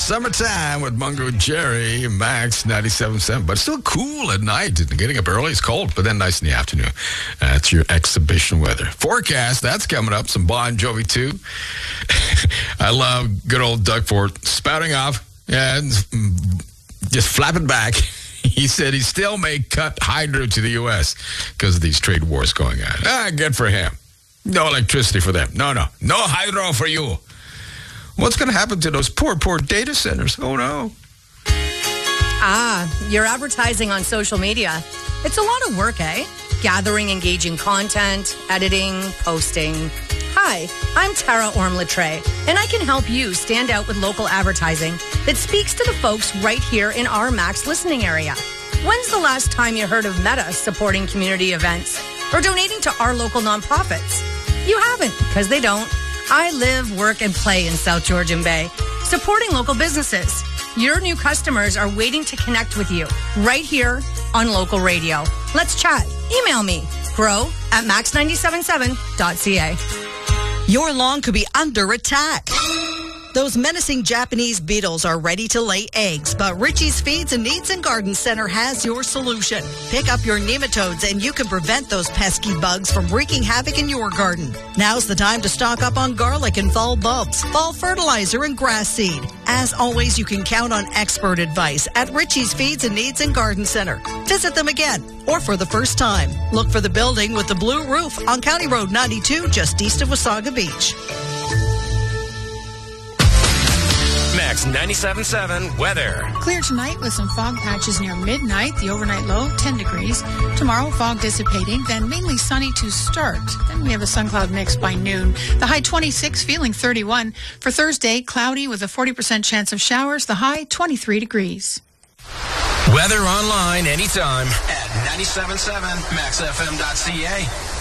Summertime with Mungo Jerry, Max 97.7. But it's still cool at night. Getting up early is cold, but then nice in the afternoon. That's your exhibition weather. Forecast, that's coming up. Some Bon Jovi, too. I love good old Doug Ford spouting off and just flapping back. He said he still may cut hydro to the U.S. because of these trade wars going on. Good for him. No electricity for them. No hydro for you. What's going to happen to those poor data centers? Oh, no. You're advertising on social media. It's a lot of work, eh? Gathering engaging content, editing, posting. Hi, I'm Tara Orm-Latre, and I can help you stand out with local advertising that speaks to the folks right here in our Max listening area. When's the last time you heard of Meta supporting community events or donating to our local nonprofits? You haven't, because they don't. I live, work, and play in South Georgian Bay, supporting local businesses. Your new customers are waiting to connect with you right here on local radio. Let's chat. Email me, grow@max977.ca. Your lawn could be under attack. Those menacing Japanese beetles are ready to lay eggs, but Richie's Feeds and Needs and Garden Center has your solution. Pick up your nematodes and you can prevent those pesky bugs from wreaking havoc in your garden. Now's the time to stock up on garlic and fall bulbs, fall fertilizer, and grass seed. As always, you can count on expert advice at Richie's Feeds and Needs and Garden Center. Visit them again or for the first time. Look for the building with the blue roof on County Road 92 just east of Wasaga Beach. Max 97.7 weather. Clear tonight with some fog patches near midnight. The overnight low, 10 degrees. Tomorrow, fog dissipating, then mainly sunny to start. Then we have a sun cloud mix by noon. The high 26, feeling 31. For Thursday, cloudy with a 40% chance of showers. The high 23 degrees. Weather online anytime at 97.7maxfm.ca.